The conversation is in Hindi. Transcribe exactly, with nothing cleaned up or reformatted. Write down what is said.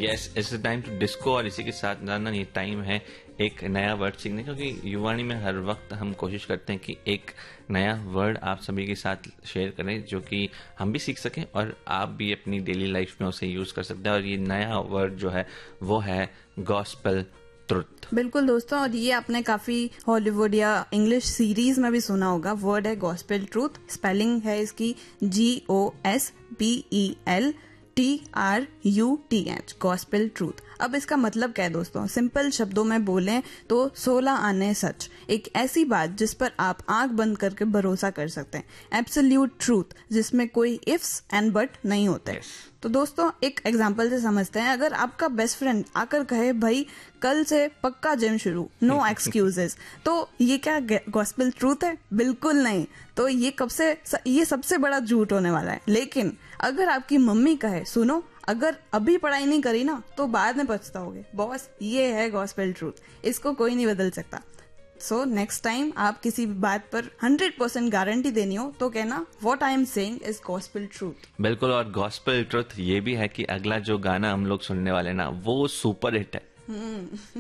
Yes, it's the time to disco. और इसी के साथ ना ये टाइम है एक नया वर्ड सीखने, क्योंकि युवानी में हर वक्त हम कोशिश करते हैं कि एक नया वर्ड आप सभी के साथ शेयर करें जो कि हम भी सीख सकें और आप भी अपनी डेली लाइफ में उसे यूज कर सकते हैं। और ये नया वर्ड जो है वो है गॉस्पेल ट्रुथ। बिल्कुल दोस्तों, और ये आपने काफी हॉलीवुड या इंग्लिश सीरीज में भी सुना होगा। वर्ड है गॉस्पेल ट्रूथ, स्पेलिंग है इसकी जी O S B E L T R U T H, gospel truth. अब इसका मतलब क्या है दोस्तों? सिंपल शब्दों में बोलें तो सोलह आने सच, एक ऐसी बात जिस पर आप आंख बंद करके भरोसा कर सकते हैं। एब्सोल्यूट ट्रूथ, जिसमें कोई इफ्स एंड बट नहीं होते। yes. तो दोस्तों एक एग्जाम्पल से समझते हैं। अगर आपका बेस्ट फ्रेंड आकर कहे भाई कल से पक्का जिम शुरू, नो एक्सक्यूजेस, तो ये क्या गॉस्पेल ट्रूथ है? बिल्कुल नहीं। तो ये कब से ये सबसे बड़ा झूठ होने वाला है। लेकिन अगर आपकी मम्मी कहे सुनो अगर अभी पढ़ाई नहीं करी ना तो बाद में पछताओगे, बॉस, ये है गॉस्पेल ट्रूथ, इसको कोई नहीं बदल सकता। सो नेक्स्ट टाइम आप किसी बात पर हंड्रेड परसेंट गारंटी देनी हो तो कहना what I am saying is gospel truth. बिल्कुल। और गॉस्पेल ट्रुथ ये भी है कि अगला जो गाना हम लोग सुनने वाले ना वो सुपर हिट है।